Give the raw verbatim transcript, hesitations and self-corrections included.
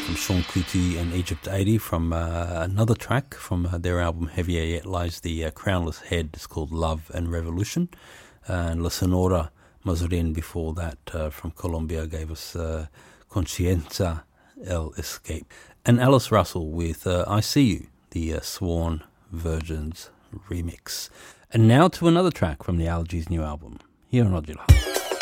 from Sean Kuti and Egypt eighty from uh, another track from uh, their album Heavier Yet Lies the uh, Crownless Head. It's called Love and Revolution. Uh, and La Sonora Mazurin before that uh, from Colombia gave us uh, Conscienza El Escape. And Alice Russell with uh, I See You, the uh, Sworn Virgins remix. And now to another track from the Allergies' new album, here on Radiolab.